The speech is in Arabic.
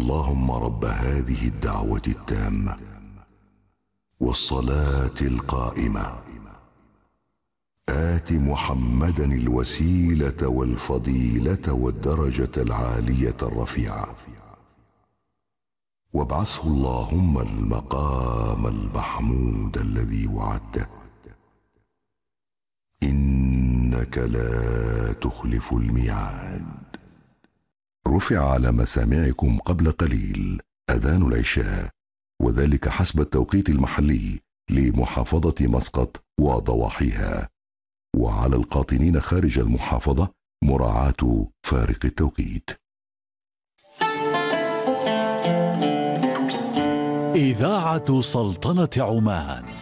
اللهم رب هذه الدعوة التامة والصلاة القائمة آت محمدا الوسيلة والفضيلة والدرجة العالية الرفيعة وابعثه اللهم المقام المحمود الذي وعدته إنك لا تخلف الميعاد. رفع على مسامعكم قبل قليل أذان العشاء، وذلك حسب التوقيت المحلي لمحافظة مسقط وضواحيها، وعلى القاطنين خارج المحافظة مراعاة فارق التوقيت. إذاعة سلطنة عمان.